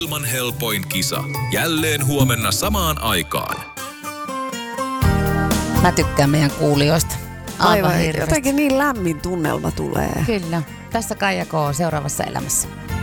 Maailman helpoin kisa. Jälleen huomenna samaan aikaan. Mä tykkään meidän kuulijoista. Aivan jotenkin niin lämmin tunnelma tulee. Kyllä. Tässä Kaija K. Seuraavassa elämässä.